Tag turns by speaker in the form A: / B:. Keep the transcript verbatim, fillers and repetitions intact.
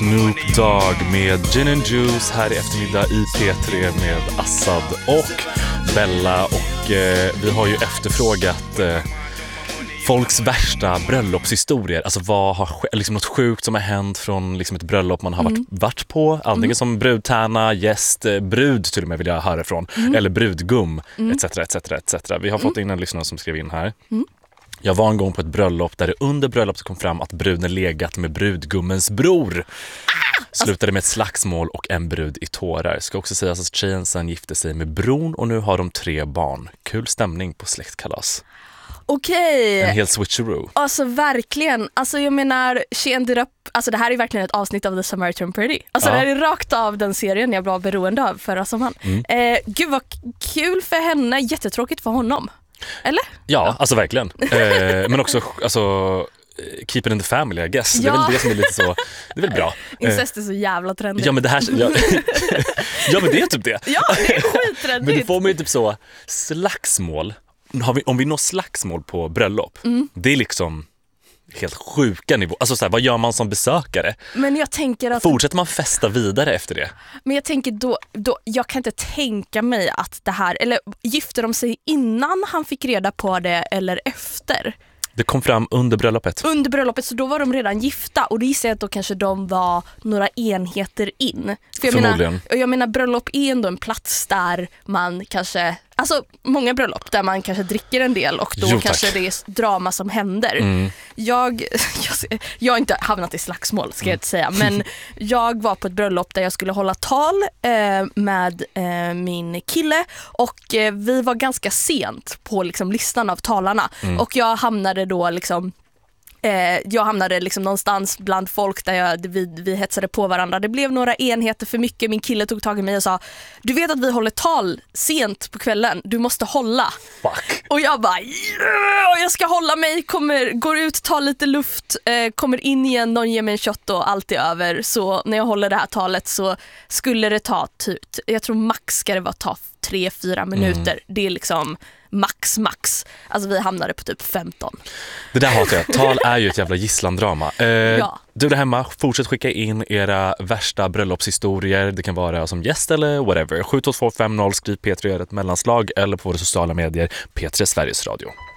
A: Snoop Dogg med Gin and Juice här i eftermiddag i P tre med Assad och Bella. Och eh, vi har ju efterfrågat eh, folks värsta bröllopshistorier. Alltså vad har liksom något sjukt som har hänt från liksom ett bröllop man har varit, mm. varit på. Antingen mm. som brudtärna, gäst, brud till och med vill jag höra från. Mm. Eller brudgum, mm. etc, etc, et cetera. Vi har fått in en lyssnare som skrev in här. Mm. Jag var en gång på ett bröllop där det under bröllopet kom fram att bruden legat med brudgummens bror. Slutade med ett slagsmål och en brud i tårar. Ska också sägas att tjejen sen gifte sig med bron och nu har de tre barn. Kul stämning på släktkalas.
B: Okej.
A: En helt switcheroo.
B: Alltså verkligen. Alltså jag menar, she ended up, alltså det här är verkligen ett avsnitt av The Samaritan Pretty. Alltså ja. Det är rakt av den serien jag var beroende av förra sommaren. Mm. Eh, gud vad kul för henne, jättetråkigt för honom. Eller?
A: Ja, ja. Alltså verkligen. Eh, men också, alltså, keep it in the family, I guess. Ja. Det är väl det som är lite så, det är väl bra.
B: Incest är så jävla trendigt.
A: Ja, men det här, ja, ja men det är typ det.
B: Ja, det är skittrendigt.
A: Men då får man ju typ så, slagsmål. Har vi, om vi når slagsmål på bröllop, mm. det är liksom helt sjuka nivå. Alltså så här, vad gör man som besökare?
B: Men jag tänker att
A: fortsätter man festa vidare efter det?
B: Men jag tänker då, då jag kan inte tänka mig att det här, eller gifte de sig innan han fick reda på det eller efter?
A: Det kom fram under bröllopet.
B: Under bröllopet, så då var de redan gifta. Och det gissar jag att då kanske de var några enheter in. För jag
A: Förmodligen.
B: menar, jag menar, bröllop är ändå en plats där man kanske, alltså många bröllop där man kanske dricker en del och då
A: jo,
B: kanske det är drama som händer. Mm. Jag, jag, jag har inte hamnat i slagsmål, ska jag inte säga. Men jag var på ett bröllop där jag skulle hålla tal eh, med eh, min kille. Och eh, vi var ganska sent på liksom, listan av talarna. Mm. Och jag hamnade då liksom Eh, jag hamnade liksom någonstans bland folk där jag, vi, vi hetsade på varandra. Det blev några enheter för mycket. Min kille tog tag i mig och sa: du vet att vi håller tal sent på kvällen. Du måste hålla.
A: Fuck.
B: Och jag bara, yeah! Jag ska hålla mig. Kommer, går ut, tar lite luft, eh, kommer in igen, någon ger mig en shot och allt är över. Så när jag håller det här talet så skulle det ta typ, jag tror max ska det vara ta tre, fyra minuter. Mm. Det är liksom max, max. Alltså vi hamnade på typ femton.
A: Det där hatar jag. Tal är ju ett jävla gisslandrama. Eh, ja. Du där hemma, fortsätt skicka in era värsta bröllopshistorier. Det kan vara som gäst eller whatever. sju två två fem noll, skriv P tre, ett mellanslag eller på våra sociala medier P tre Sveriges Radio.